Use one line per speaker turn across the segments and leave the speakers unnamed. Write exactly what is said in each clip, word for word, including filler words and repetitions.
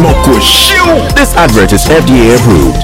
Moko Shoo! This advert is F D A approved.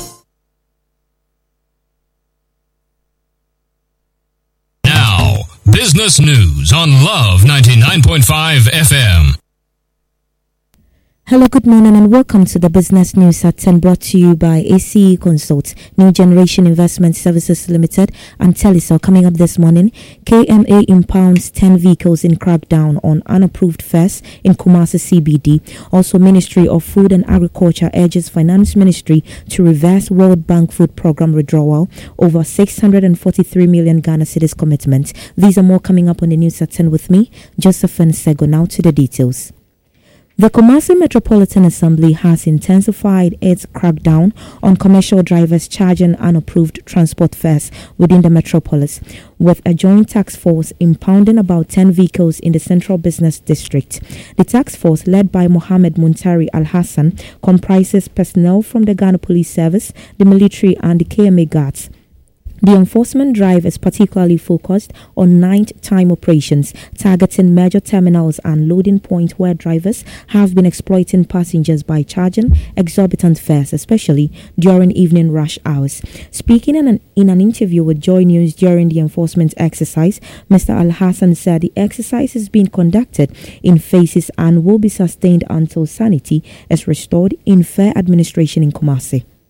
Now, business news on Love ninety-nine point five F M.
Hello, good morning and welcome to the Business News at ten, brought to you by A C E Consults, New Generation Investment Services Limited and Telecel. Coming up this morning, K M A impounds ten vehicles in crackdown on unapproved fares in Kumasi C B D. Also, Ministry of Food and Agriculture urges Finance Ministry to reverse World Bank Food Program withdrawal over six hundred forty-three million Ghana cedis commitment. These are more coming up on the News at ten with me, Josephine Sego. Now to the details. The Kumasi Metropolitan Assembly has intensified its crackdown on commercial drivers charging unapproved transport fares within the metropolis, with a joint task force impounding about ten vehicles in the Central Business District. The task force, led by Mohammed Muntari Al-Hassan, comprises personnel from the Ghana Police Service, the military and the K M A guards. The enforcement drive is particularly focused on night-time operations, targeting major terminals and loading points where drivers have been exploiting passengers by charging exorbitant fares, especially during evening rush hours. Speaking in an, in an interview with Joy News during the enforcement exercise, Mister Al-Hassan said the exercise is being conducted in phases and will be sustained until sanity is restored in fare administration in Kumasi.